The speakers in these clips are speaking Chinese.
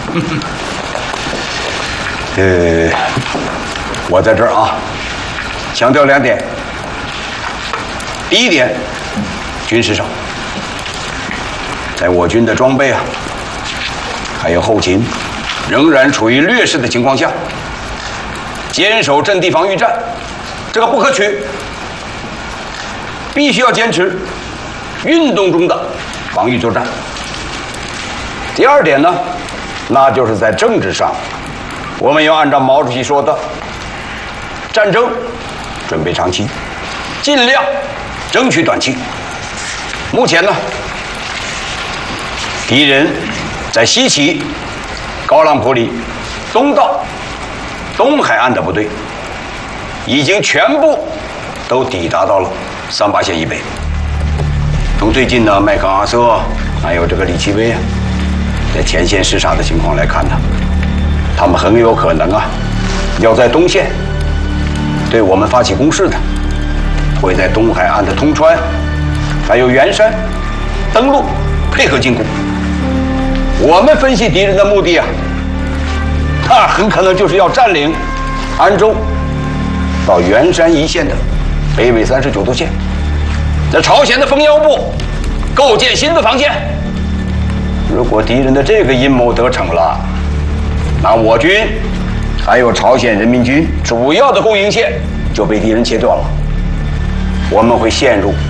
我在这儿啊，强调2点。第一点，军事上，在我军的装备啊，还有后勤，仍然处于劣势的情况下，坚守阵地防御战，这个不可取，必须要坚持运动中的防御作战。第二点呢，那就是在政治上，我们要按照毛主席说的，战争准备长期，尽量争取短期。目前呢，敌人在西起高朗坡里东到东海岸的部队，已经全部都抵达到了38线以北。从最近的麦克阿瑟还有这个李奇微啊，在前线视察的情况来看呢，他们很有可能啊，要在东线对我们发起攻势的，会在东海岸的通川还有圆山登陆，配合进攻。我们分析敌人的目的啊，他很可能就是要占领安州到圆山一线的北纬39度线，在朝鲜的丰腰部构建新的防线。如果敌人的这个阴谋得逞了，那我军还有朝鲜人民军主要的供应线就被敌人切断了，我们会陷入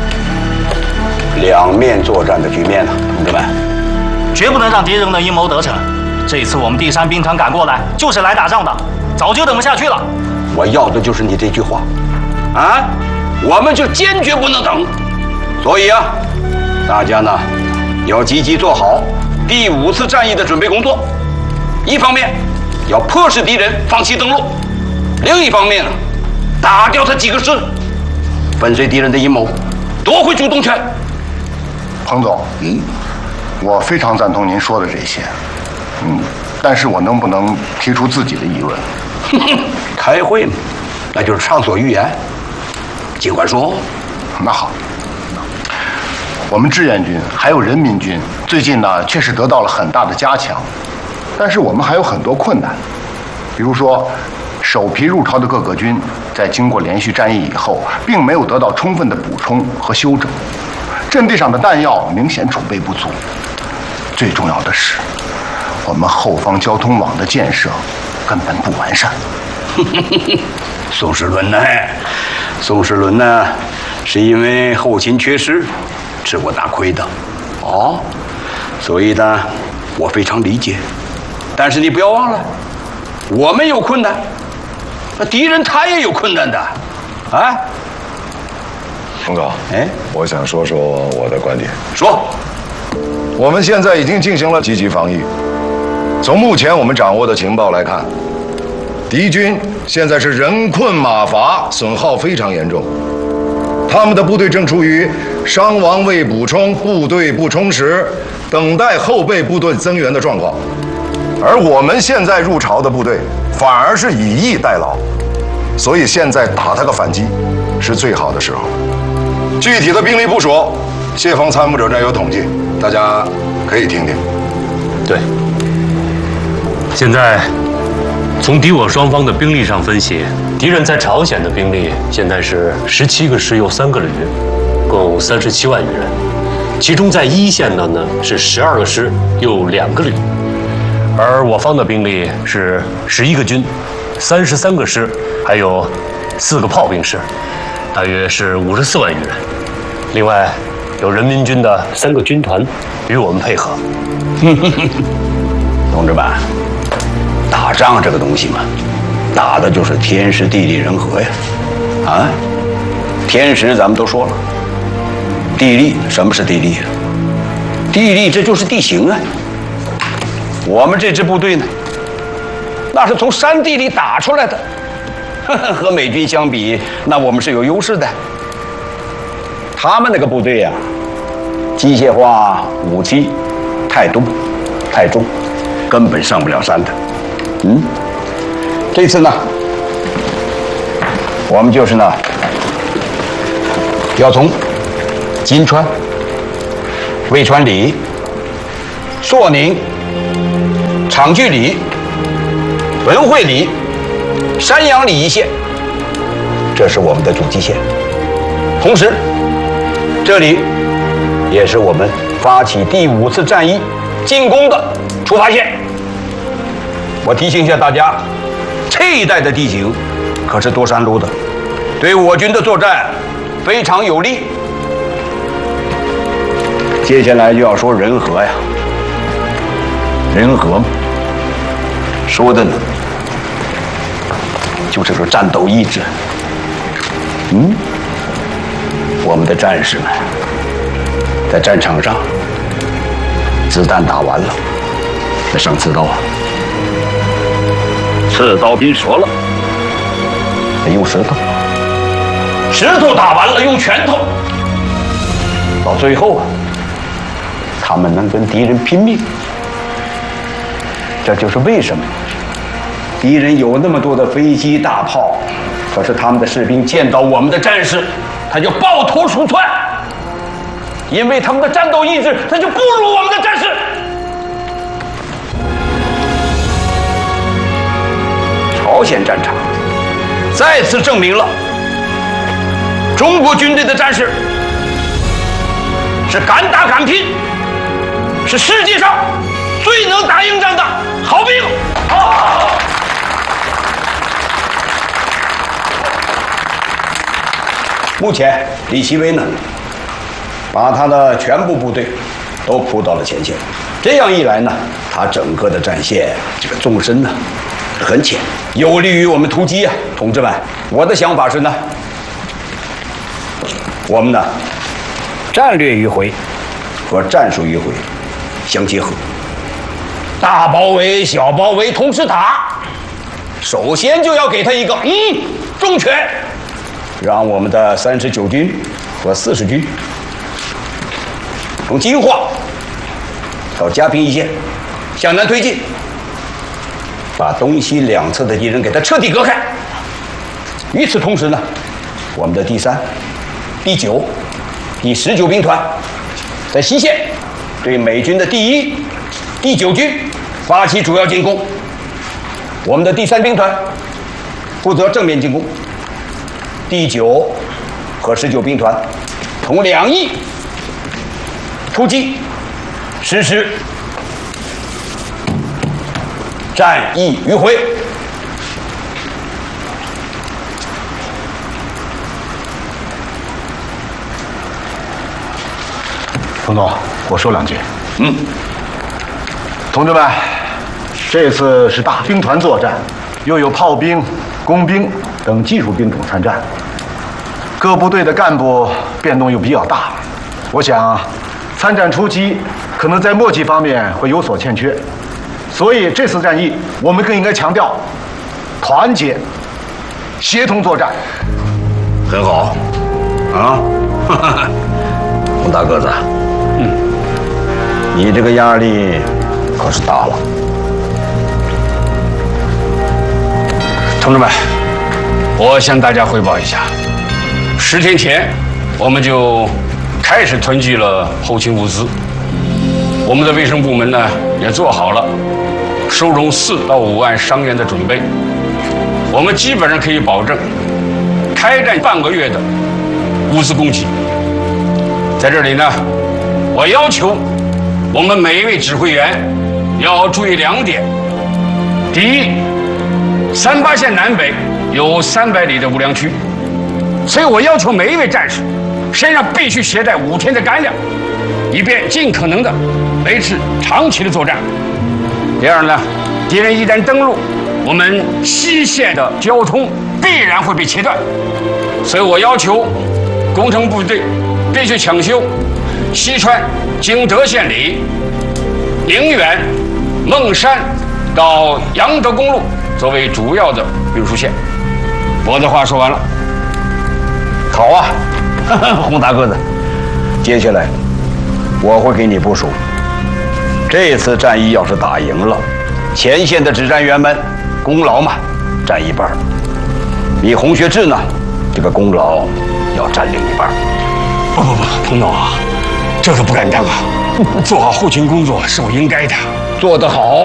两面作战的局面呢，同志们。 绝不能让敌人的阴谋得逞。这一次我们第3兵团赶过来，就是来打仗的，早就等不下去了。 我要的就是你这句话，啊，我们就坚决不能等。所以啊，大家呢要积极做好第5次战役的准备工作。一方面要迫使敌人放弃登陆，另一方面呢，打掉他几个师，粉碎敌人的阴谋，夺回主动权。 彭总，我非常赞同您说的这些，但是我能不能提出自己的议论？ 开会嘛，那就是畅所欲言，尽管说。 那好，我们志愿军还有人民军最近呢，确实得到了很大的加强，但是我们还有很多困难，比如说，首批入朝的各个军在经过连续战役以后，并没有得到充分的补充和修整，阵地上的弹药明显储备不足。最重要的是，我们后方交通网的建设根本不完善。 宋时轮呢，是因为后勤缺失，吃过大亏的，哦，所以呢，我非常理解。但是你不要忘了，我们有困难，那敌人他也有困难的，啊。 彭总，我想说说我的观点。 说， 我们现在已经进行了积极防御。从目前我们掌握的情报来看，敌军现在是人困马乏，损耗非常严重。他们的部队正处于伤亡未补充、部队不充实、等待后备部队增援的状况。而我们现在入朝的部队反而是以逸待劳，所以现在打他个反击是最好的时候。具体的兵力部署，谢峰参谋长这有统计，大家可以听听。 对，现在从敌我双方的兵力上分析，敌人在朝鲜的兵力现在是17个师又3个旅，共37万余人，其中在一线的呢是12个师又2个旅，而我方的兵力是11个军、33个师，还有4个炮兵师，大约是54万余人。另外，有人民军的3个军团与我们配合。 同志们，打仗这个东西嘛，打的就是天时地利人和呀，啊，天时咱们都说了，地利什么是地利？地利这就是地形啊。我们这支部队呢，那是从山地里打出来的，和美军相比，那我们是有优势的。他们那个部队呀，机械化武器太多太重，根本上不了山的。这次呢，我们就是呢，要从金川、渭川里、朔宁、 长距离、文汇里、山阳里一线，这是我们的主基线。同时，这里也是我们发起第5次战役进攻的出发线。我提醒一下大家，这一带的地形可是多山路的，对我军的作战非常有利。接下来就要说人和呀，人和说的呢，就是说战斗意志。我们的战士们在战场上，子弹打完了，再上刺刀啊，刺刀兵折了，再用石头，石头打完了用拳头，到最后啊，他们能跟敌人拼命。这就是为什么敌人有那么多的飞机大炮，可是他们的士兵见到我们的战士，他就抱头鼠窜，因为他们的战斗意志，他就不如我们的战士。朝鲜战场再次证明了中国军队的战士是敢打敢拼，是世界上最能打硬仗的好兵。好。目前李奇微呢，把他的全部部队都扑到了前线，这样一来呢，他整个的战线这个纵深呢很浅，有利于我们突击啊，同志们。我的想法是呢，我们呢战略迂回和战术迂回相结合，大包围、小包围同时打。首先就要给他一个重拳。让我们的39军和40军从金华到嘉平一线向南推进，把东西两侧的敌人给他彻底隔开。与此同时呢，我们的第3、第9、第19兵团在西线对美军的第1、第9军发起主要进攻。我们的第3兵团负责正面进攻，第9和19兵团从2翼突击，实施战役迂回。 彭总，我说2句。同志们，这次是大兵团作战，又有炮兵、工兵等技术兵种参战，各部队的干部变动又比较大，我想参战初期可能在默契方面会有所欠缺，所以这次战役我们更应该强调团结、协同作战。 很好，啊，洪大个子，你这个压力可是大了。同志们，我向大家汇报一下，10天前我们就开始囤积了后勤物资，我们的卫生部门呢也做好了收容4到5万伤员的准备，我们基本上可以保证开战半个月的物资供给。在这里呢，我要求我们每一位指挥员要注意2点。第一，38线南北有300里的无粮区，所以我要求每一位战士身上必须携带5天的干粮，以便尽可能的维持长期的作战。第二呢，敌人一旦登陆，我们西线的交通必然会被切断，所以我要求工程部队必须抢修西川经德县里、宁远、孟山到杨德公路作为主要的运输线。我的话说完了。好啊，洪大个子，接下来我会给你部署，这次战役要是打赢了，前线的指战员们功劳嘛占1半，你洪学智呢，这个功劳要占另1半。 不，彭总啊，这可不敢当啊！做好后勤工作是我应该的。 做得好，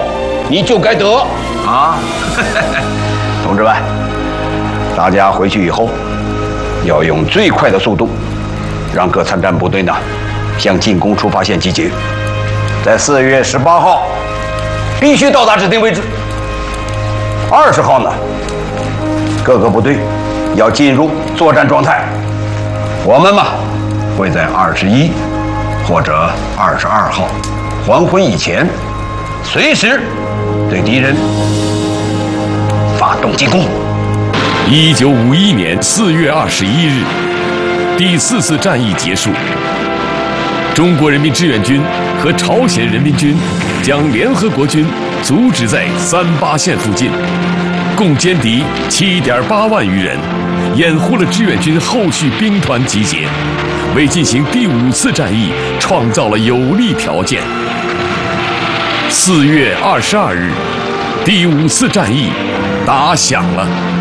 你就该得啊！同志们，大家回去以后要用最快的速度，让各参战部队呢向进攻出发线集结，在4月18号必须到达指定位置。20号呢，各个部队要进入作战状态。我们嘛，会在21或者22号黄昏以前，随时对敌人发动进攻。 1951年4月21日，第4次战役结束。中国人民志愿军和朝鲜人民军将联合国军阻止在38线附近，共歼敌7.8万余人，掩护了志愿军后续兵团集结，为进行第5次战役创造了有利条件。4月22日，第5次战役打响了。